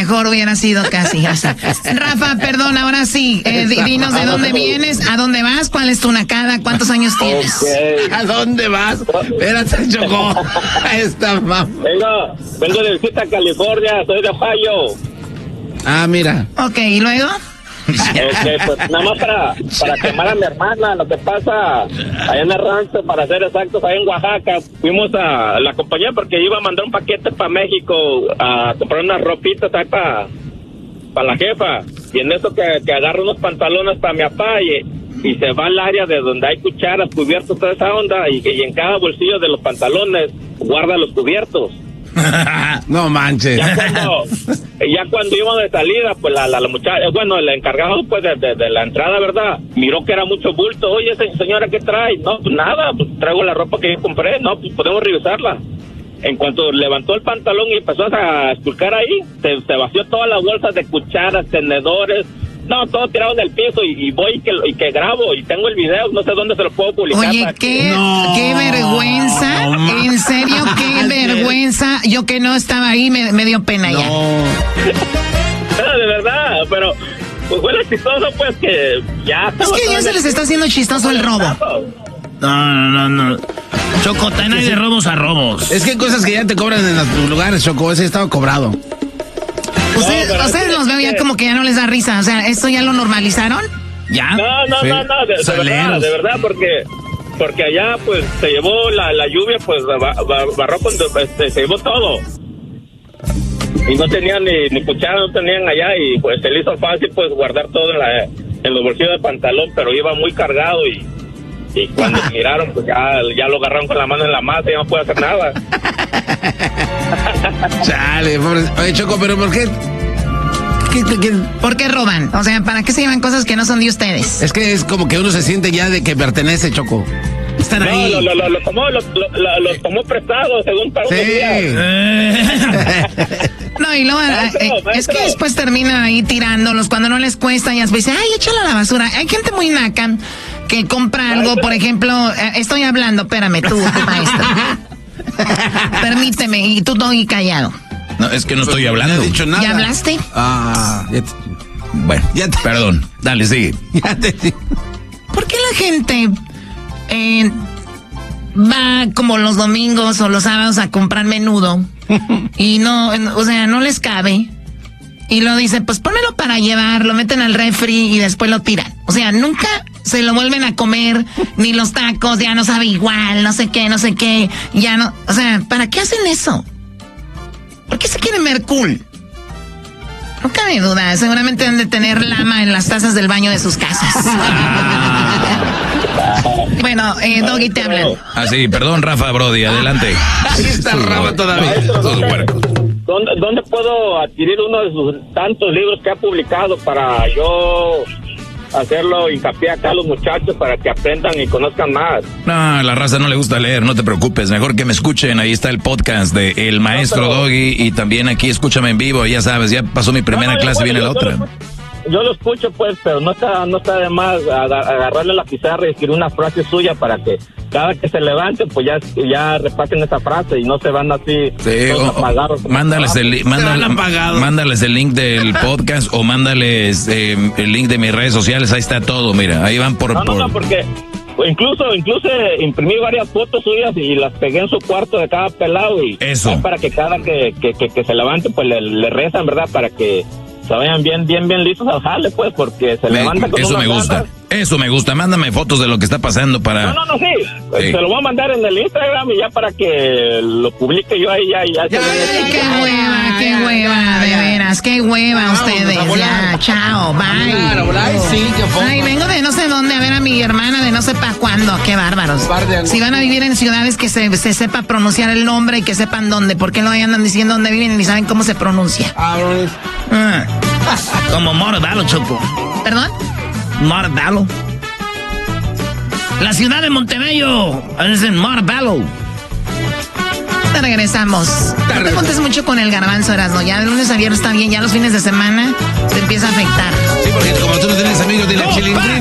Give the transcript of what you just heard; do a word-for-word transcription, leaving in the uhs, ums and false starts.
mejor hubiera sido casi así. Rafa, perdón, ahora sí, eh, dinos de dónde vienes, a dónde vas, cuál es tu nacada, cuántos años tienes. Okay. ¿A dónde vas? Espérate, Choco. Esta mamá. Vengo, vengo de visita a California, soy de Ohio. Ah, mira. Ok, ¿y luego? Okay, pues nada más para, para quemar a mi hermana. Lo que pasa allá en el rancho, para ser exactos, allá en Oaxaca, fuimos a la compañía porque iba a mandar un paquete para México a comprar unas ropitas ahí para pa la jefa. Y en eso que, que agarro unos pantalones para mi papá y, y se va al área de donde hay cucharas, cubiertos, toda esa onda, y, y en cada bolsillo de los pantalones guarda los cubiertos. No manches. Ya cuando, ya cuando íbamos de salida, pues la, la, la muchacha, bueno, el encargado pues de, de, de la entrada, ¿verdad? Miró que era mucho bulto. Oye, señora, ¿qué trae? No, pues nada, pues traigo la ropa que yo compré. No, pues podemos revisarla. En cuanto levantó el pantalón y empezó a esculcar ahí, se, se vació todas las bolsas de cucharas, tenedores. No, todo tirado en el piso y, y voy y que, y que grabo y tengo el video, no sé dónde se lo puedo publicar. Oye, qué, no, qué vergüenza, no, en serio, qué vergüenza. Yo que no estaba ahí me, me dio pena no. ya. No, de verdad, pero pues fue chistoso pues que ya... Es que ya se les está haciendo chistoso el robo. No, no, no. Choco, tan hay de robos a robos. Es que hay cosas que ya te cobran en los lugares, Choco, ese estaba cobrado. Ustedes, no, ustedes los veo ya como que ya no les da risa. O sea, ¿esto ya lo normalizaron? ¿Ya? No, no, sí. no, no, de, de verdad, de verdad, porque porque allá, pues, se llevó la, la lluvia, pues, barró con, este, se llevó todo. Y no tenían ni, ni cuchara, no tenían allá, y pues se le hizo fácil, pues, guardar todo en, la, en los bolsillos del pantalón, pero iba muy cargado, y, y cuando miraron, pues, ya, ya lo agarraron con la mano en la masa, y ya no puede hacer nada. Chale, pobre. Oye, Choco, pero ¿por qué? ¿Qué, qué, qué? ¿Por qué roban? O sea, ¿para qué se llevan cosas que no son de ustedes? Es que es como que uno se siente ya de que pertenece, Choco. Están no, ahí. Lo, lo, lo, lo, tomó, lo, lo, lo tomó prestado, según pagó. Sí. No, y luego, maestro, eh, maestro. Es que después terminan ahí tirándolos cuando no les cuesta y después dicen, ay, échalo a la basura. Hay gente muy naca que compra algo, maestro. Por ejemplo, eh, estoy hablando, espérame, tú, tu maestro. Permíteme, y tú no, y callado. No, es que no estoy hablando. No he dicho nada. ¿Ya hablaste? Ah, ya te... Bueno, ya te... perdón. Dale, sigue. Ya te... ¿Por qué la gente eh, va como los domingos o los sábados a comprar menudo y no, o sea, no les cabe? Y lo dicen, pues pónmelo para llevar, lo meten al refri y después lo tiran. O sea, nunca se lo vuelven a comer, ni los tacos, ya no sabe igual, no sé qué, no sé qué, ya no... O sea, ¿para qué hacen eso? ¿Por qué se quieren ver cool? No cabe duda, seguramente han de tener lama en las tazas del baño de sus casas. Bueno, eh, Doggy, te hablan. Ah, sí, perdón, Rafa, Brody, adelante. Ahí está Rafa todavía. ¿Dónde, ¿Dónde puedo adquirir uno de sus tantos libros que ha publicado para yo hacerlo hincapié acá a los muchachos para que aprendan y conozcan más? No, a la raza no le gusta leer, no te preocupes, mejor que me escuchen, ahí está el podcast de El Maestro no, pero... Doggy, y también aquí escúchame en vivo, ya sabes, ya pasó mi primera no, no, clase, bueno, viene la otra. Lo, yo lo escucho pues, pero no está, no está de más agarrarle la pizarra y escribir una frase suya para que cada que se levante, pues ya, ya repasen esa frase y no se van así sí, o, apagados. Mándales el, mándale, mándales el link del podcast o mándales eh, el link de mis redes sociales, ahí está todo, mira, ahí van por... No, por... no, no, porque incluso, incluso imprimí varias fotos suyas y las pegué en su cuarto de cada pelado y... Eso. Para que cada que, que, que, que se levante, pues le, le rezan, ¿verdad? Para que se vayan bien, bien, bien listos al jale, pues, porque se me, levanta con eso me gusta, ganas. Eso me gusta, mándame fotos de lo que está pasando para... No, no, no, sí, sí. Se lo voy a mandar en el Instagram y ya para que lo publique yo ahí, ya, ya. ya, ya qué ya, hueva, ya, qué ya, hueva, ya, de veras, qué hueva no, ustedes, ya, chao, bye. Claro, volar, sí, qué Ay, vengo de no sé dónde a ver a mi hermana de no sé para cuándo, qué bárbaros. Si van a vivir en ciudades que se, se sepa pronunciar el nombre y que sepan dónde, ¿por qué no andan diciendo dónde viven y ni saben cómo se pronuncia? Ah, ah. Como Morbalo, Choco. ¿Perdón? Morbalo. La ciudad de Montebello es en Morbalo. Te regresamos. No te montes mucho con el garbanzo, Erasmo. Ya de lunes a viernes está bien, ya los fines de semana te empieza a afectar. Sí, porque como tú no tienes amigos de la chilindrina.